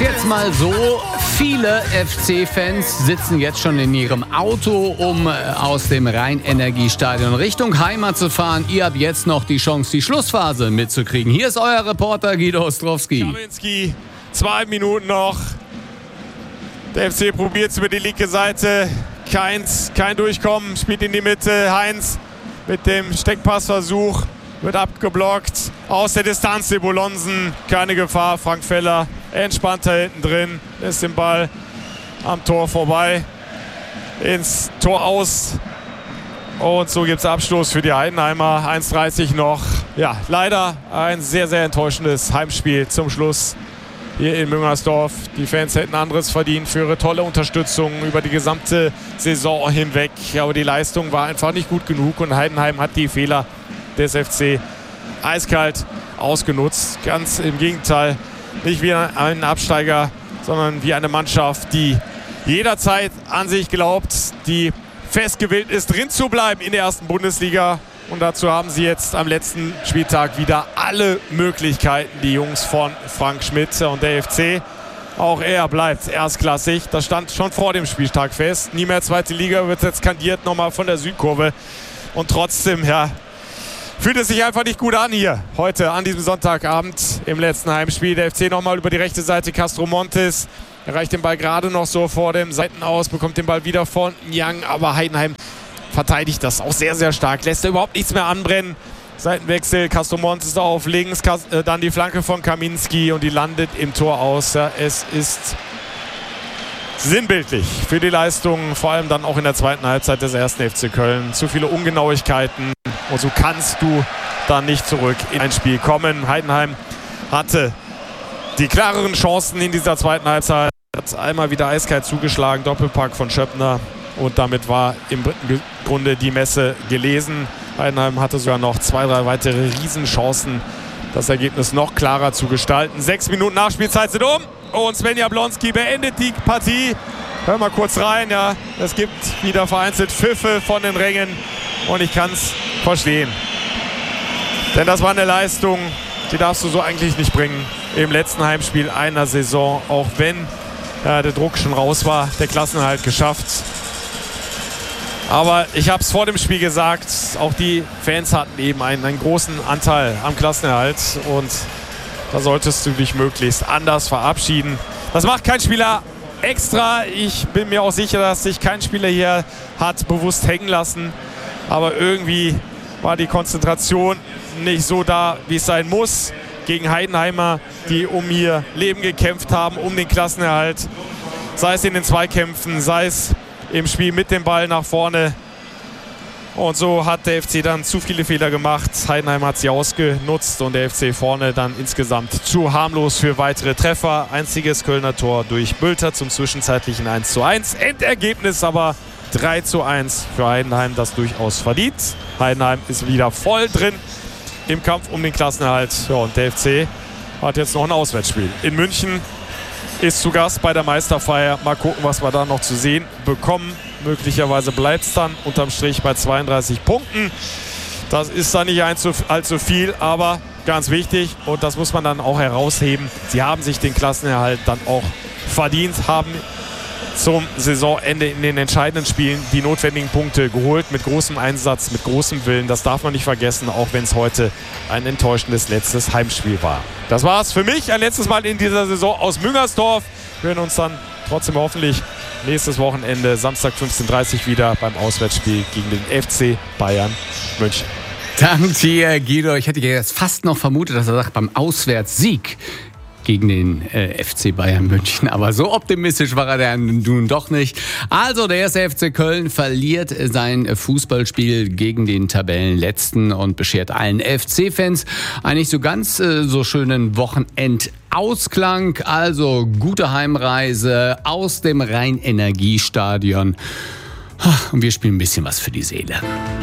jetzt mal so. Viele FC-Fans sitzen jetzt schon in ihrem Auto, um aus dem Rhein-Energie-Stadion Richtung Heimat zu fahren. Ihr habt jetzt noch die Chance, die Schlussphase mitzukriegen. Hier ist euer Reporter Guido Ostrowski. Kaminski, 2 Minuten noch. Der FC probiert es über die linke Seite. Kein Durchkommen, spielt in die Mitte. Heinz mit dem Steckpassversuch wird abgeblockt. Aus der Distanz de Bolonsen, keine Gefahr. Frank Feller entspannter hinten drin, lässt den Ball am Tor vorbei, ins Tor aus. Und so gibt es Abstoß für die Heidenheimer. 1:30 noch. Ja, leider ein sehr, sehr enttäuschendes Heimspiel zum Schluss hier in Müngersdorf. Die Fans hätten anderes verdient für ihre tolle Unterstützung über die gesamte Saison hinweg. Aber die Leistung war einfach nicht gut genug und Heidenheim hat die Fehler des FC eiskalt ausgenutzt. Ganz im Gegenteil, nicht wie ein Absteiger, sondern wie eine Mannschaft, die jederzeit an sich glaubt, die fest gewillt ist, drin zu bleiben in der ersten Bundesliga. Und dazu haben sie jetzt am letzten Spieltag wieder alle Möglichkeiten, die Jungs von Frank Schmidt und der FC. Auch er bleibt erstklassig. Das stand schon vor dem Spieltag fest. Nie mehr zweite Liga, wird jetzt kandiert nochmal von der Südkurve. Und trotzdem, ja, fühlt es sich einfach nicht gut an hier heute an diesem Sonntagabend im letzten Heimspiel. Der FC nochmal über die rechte Seite. Castro Montes erreicht den Ball gerade noch so vor dem Seitenaus, bekommt den Ball wieder von Young. Aber Heidenheim verteidigt das auch sehr, sehr stark. Lässt er überhaupt nichts mehr anbrennen. Seitenwechsel, Castro Montes auf links, dann die Flanke von Kaminski und die landet im Tor aus. Ja, es ist sinnbildlich für die Leistung, vor allem dann auch in der zweiten Halbzeit des ersten FC Köln. Zu viele Ungenauigkeiten und so kannst du dann nicht zurück in ein Spiel kommen. Heidenheim hatte die klareren Chancen in dieser zweiten Halbzeit. Hat einmal wieder eiskalt zugeschlagen, Doppelpack von Schöppner und damit war im Grunde die Messe gelesen. Heidenheim hatte sogar noch 2, 3 weitere Riesenchancen, das Ergebnis noch klarer zu gestalten. 6 Minuten Nachspielzeit sind um. Und Sven Jablonski beendet die Partie. Hör mal kurz rein, ja. Es gibt wieder vereinzelt Pfiffe von den Rängen. Und ich kann es verstehen. Denn das war eine Leistung, die darfst du so eigentlich nicht bringen. Im letzten Heimspiel einer Saison. Auch wenn der Druck schon raus war, der Klassenerhalt geschafft. Aber ich habe es vor dem Spiel gesagt, auch die Fans hatten eben einen großen Anteil am Klassenerhalt. Und da solltest du dich möglichst anders verabschieden. Das macht kein Spieler extra. Ich bin mir auch sicher, dass sich kein Spieler hier hat bewusst hängen lassen. Aber irgendwie war die Konzentration nicht so da, wie es sein muss. Gegen Heidenheimer, die um ihr Leben gekämpft haben, um den Klassenerhalt. Sei es in den Zweikämpfen, sei es im Spiel mit dem Ball nach vorne. Und so hat der FC dann zu viele Fehler gemacht. Heidenheim hat sie ausgenutzt und der FC vorne dann insgesamt zu harmlos für weitere Treffer. Einziges Kölner Tor durch Bülter zum zwischenzeitlichen 1:1. Endergebnis aber 3:1 für Heidenheim, das durchaus verdient. Heidenheim ist wieder voll drin im Kampf um den Klassenerhalt. Ja, und der FC hat jetzt noch ein Auswärtsspiel in München. Ist zu Gast bei der Meisterfeier. Mal gucken, was wir da noch zu sehen bekommen. Möglicherweise bleibt es dann unterm Strich bei 32 Punkten. Das ist dann nicht allzu viel, aber ganz wichtig. Und das muss man dann auch herausheben. Sie haben sich den Klassenerhalt dann auch verdient, haben zum Saisonende in den entscheidenden Spielen die notwendigen Punkte geholt. Mit großem Einsatz, mit großem Willen. Das darf man nicht vergessen, auch wenn es heute ein enttäuschendes letztes Heimspiel war. Das war es für mich. Ein letztes Mal in dieser Saison aus Müngersdorf. Wir hören uns dann trotzdem hoffentlich nächstes Wochenende, Samstag 15:30 Uhr wieder beim Auswärtsspiel gegen den FC Bayern München. Danke dir, Guido. Ich hätte jetzt fast noch vermutet, dass er sagt, beim Auswärtssieg gegen den FC Bayern München. Aber so optimistisch war er dann nun doch nicht. Also der erste FC Köln verliert sein Fußballspiel gegen den Tabellenletzten und beschert allen FC-Fans einen nicht so ganz so schönen Wochenendausklang. Also gute Heimreise aus dem Rhein-Energie-Stadion. Und wir spielen ein bisschen was für die Seele.